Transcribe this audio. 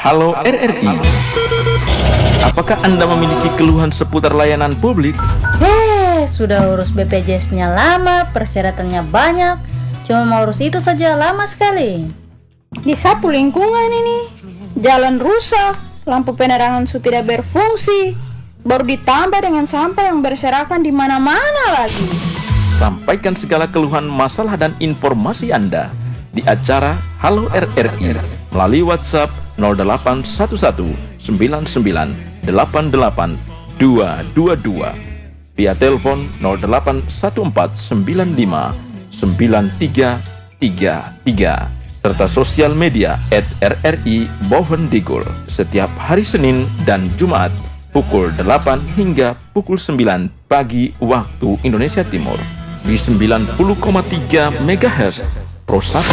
Halo RRI. Apakah Anda memiliki keluhan seputar layanan publik? Sudah urus BPJS-nya lama, persyaratannya banyak, cuma mau urus itu saja lama sekali. Di sapu lingkungan ini, jalan rusak, lampu penerangan sudah tidak berfungsi, baru ditambah dengan sampah yang berserakan di mana-mana lagi. Sampaikan segala keluhan, masalah, dan informasi Anda di acara Halo RRI melalui WhatsApp 0811 99 88 222, via telepon 0814 95 9333, serta sosial media @RRI Bovendigul setiap hari Senin dan Jumat pukul 8 hingga pukul 9 pagi waktu Indonesia Timur di 90,3 MHz Pro 1